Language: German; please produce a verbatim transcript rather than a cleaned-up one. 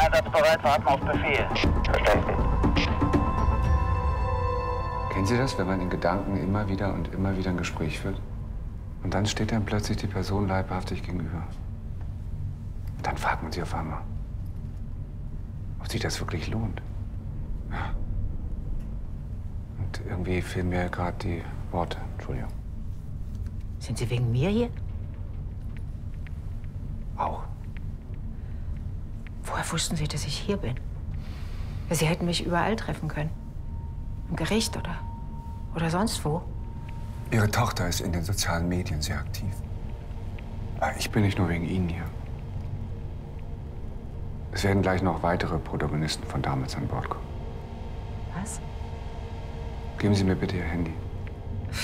Einsatzbereit, warten auf Befehl. Verstanden. Kennen Sie das, wenn man in Gedanken immer wieder und immer wieder ein Gespräch führt? Und dann steht einem plötzlich die Person leibhaftig gegenüber. Und dann fragt man sich auf einmal, ob sich das wirklich lohnt. Ja. Und irgendwie fehlen mir gerade die Worte. Entschuldigung. Sind Sie wegen mir hier? Auch. Woher wussten Sie, dass ich hier bin? Sie hätten mich überall treffen können. Im Gericht oder, oder sonst wo. Ihre Tochter ist in den sozialen Medien sehr aktiv. Aber ich bin nicht nur wegen Ihnen hier. Es werden gleich noch weitere Protagonisten von damals an Bord kommen. Was? Geben Sie mir bitte Ihr Handy.